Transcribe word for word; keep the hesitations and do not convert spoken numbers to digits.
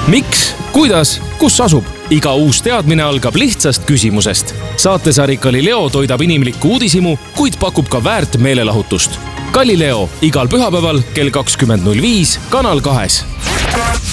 Miks, kuidas, kus asub? Iga uus teadmine algab lihtsast küsimusest. Saatesari Galileo toidab inimlikku uudishimu, kuid pakub ka väärt meelelahutust. Galileo igal pühapäeval kell kakskümmend null viis Kanal kahes.